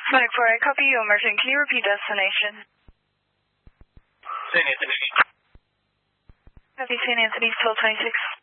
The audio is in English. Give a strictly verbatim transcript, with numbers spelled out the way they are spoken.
Sonic four, I copy you, emerging. Can you repeat destination? Saint Anthony. Copy Saint Anthony's twelve twenty-six.